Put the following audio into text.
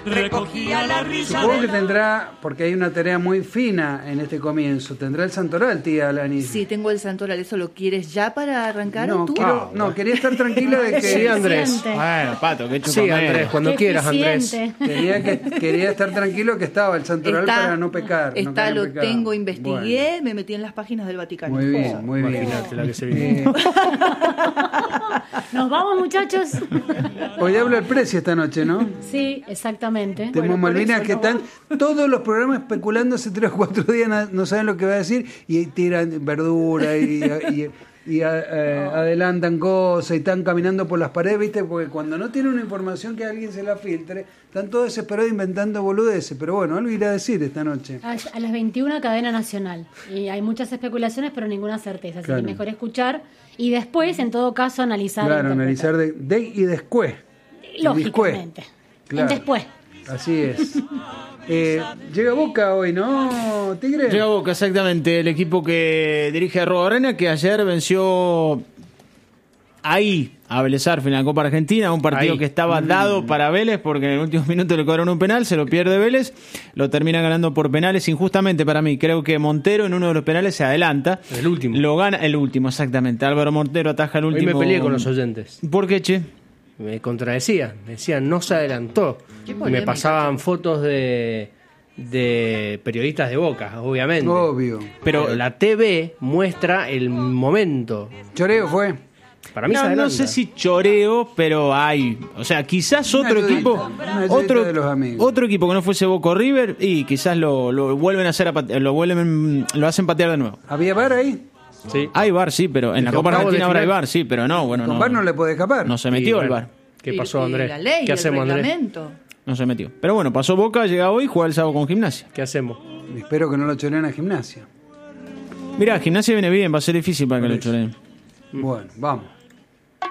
recogía la risa. Supongo que tendrá, porque hay una tarea muy fina en este comienzo, tendrá el santoral, tía Alanis. Sí, tengo el santoral. ¿Eso lo quieres ya para arrancar? No, tú? quería estar tranquila de que... Sí, Andrés. Bueno, Pato, que Sí, Andrés, cuando quieras, Andrés. Quería estar tranquilo que estaba el santoral para no pecar. Está, lo tengo, investigué, me metí en las páginas del Vaticano. Muy bien, muy bien. Imagínate la que se viene. Nos vamos, muchachos. Hoy habla el precio esta noche, ¿no? Sí, exactamente. Tenemos Malvinas que están todos los programas especulando hace 3 o 4 días, no saben lo que va a decir y tiran verdura y adelantan cosas y están caminando por las paredes, ¿viste? Porque cuando no tienen una información que alguien se la filtre, están todos desesperados inventando boludeces. Pero bueno, algo irá a decir esta noche. A las 21, cadena nacional. Y hay muchas especulaciones, pero ninguna certeza. Así Claro. que mejor escuchar y después, en todo caso, analizar. Claro, analizar de y después. Lógicamente. Claro. Después. Así es. Llega Boca hoy, ¿no, Tigre? Llega Boca, exactamente. El equipo que dirige Arena, que ayer venció ahí a Vélez Sarsfield en la Copa Argentina, un partido que estaba dado para Vélez porque en el último minuto le cobraron un penal, se lo pierde Vélez, lo termina ganando por penales injustamente para mí. Creo que Montero en uno de los penales se adelanta. El último. Lo gana el último, exactamente. Álvaro Montero ataja el último. Hoy me peleé con los oyentes. ¿Por qué, che? Me contradecían, me decían no se adelantó. Y me pasaban fotos de periodistas de Boca, obviamente. Obvio. Pero la TV muestra el momento. Choreo fue. Para mí se adelanta. No sé si choreo, pero hay. O sea, quizás otro equipo. Otro equipo que no fuese Boca o River, y quizás lo vuelven a hacer, lo hacen patear de nuevo. ¿Había VAR ahí? Sí. Hay VAR, sí, pero en la Copa Argentina ahora hay VAR, sí, pero no, bueno, Con no. VAR no le puede escapar. No se metió el VAR. ¿Qué pasó, Andrés? La ley, ¿Qué hacemos, el Andrés? reglamento. No se metió. Pero bueno, pasó Boca, llega hoy, juega el sábado con Gimnasia. ¿Qué hacemos? Espero que no lo choreen a Gimnasia. Mirá, Gimnasia viene bien, va a ser difícil para que lo choreen. Bueno, vamos.